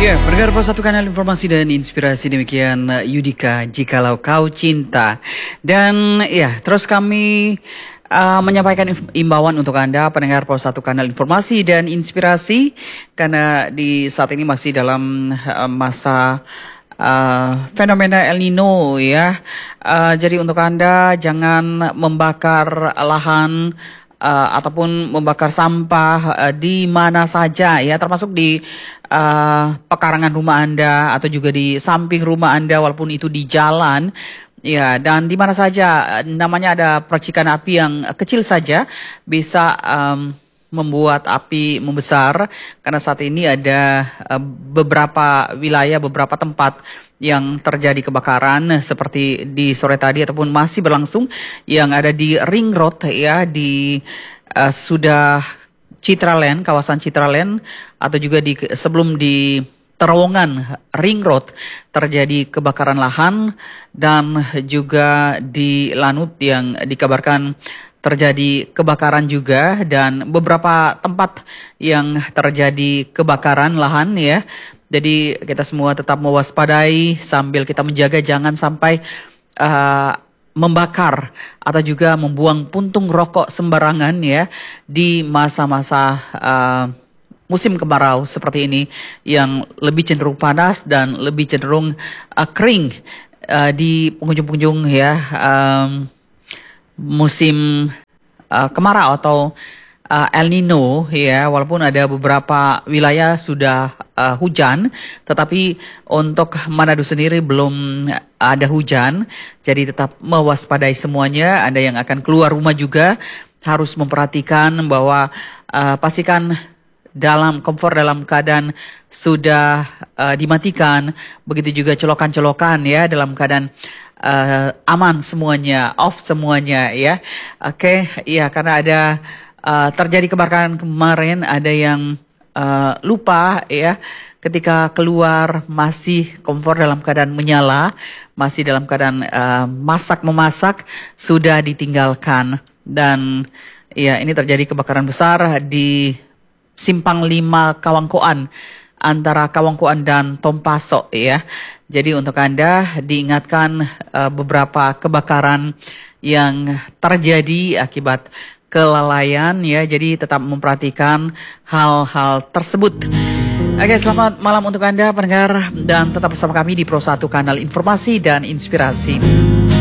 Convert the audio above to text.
Ya, pendengar Pro Satu Kanal Informasi dan Inspirasi, demikian Yudika Jikalau Kau Cinta. Dan ya, terus kami menyampaikan imbauan untuk Anda pendengar Pro Satu Kanal Informasi dan Inspirasi, karena di saat ini masih dalam masa fenomena El Nino ya. Jadi untuk Anda jangan membakar lahan ataupun membakar sampah di mana saja ya, termasuk di pekarangan rumah Anda atau juga di samping rumah Anda, walaupun itu di jalan ya, dan di mana saja namanya ada percikan api yang kecil saja bisa membuat api membesar, karena saat ini ada beberapa wilayah, beberapa tempat yang terjadi kebakaran seperti di sore tadi ataupun masih berlangsung yang ada di Ring Road ya, di sudah Citraland, kawasan Citraland, atau juga sebelum di terowongan Ring Road terjadi kebakaran lahan, dan juga di Lanut yang dikabarkan terjadi kebakaran juga, dan beberapa tempat yang terjadi kebakaran lahan ya. Jadi kita semua tetap mewaspadai sambil kita menjaga jangan sampai membakar atau juga membuang puntung rokok sembarangan ya di masa-masa musim kemarau seperti ini yang lebih cenderung panas dan lebih cenderung kering di pengunjung-pengunjung ya, musim kemarau atau El Nino ya. Walaupun ada beberapa wilayah sudah hujan, tetapi untuk Manado sendiri belum ada hujan. Jadi tetap mewaspadai semuanya. Anda yang akan keluar rumah juga harus memperhatikan bahwa pastikan dalam keadaan sudah dimatikan. Begitu juga colokan-colokan ya dalam keadaan aman semuanya, off semuanya ya. Oke, ya, karena ada terjadi kebakaran kemarin, ada yang lupa ya, ketika keluar masih kompor dalam keadaan menyala, masih dalam keadaan memasak sudah ditinggalkan. Dan ya, ini terjadi kebakaran besar di Simpang 5 Kawangkoan, antara Kawangkoan dan Tompaso ya. Jadi untuk Anda diingatkan beberapa kebakaran yang terjadi akibat kelalaian ya, jadi tetap memperhatikan hal-hal tersebut. Oke, selamat malam untuk Anda pendengar, dan tetap bersama kami di Pro 1 Kanal Informasi dan Inspirasi.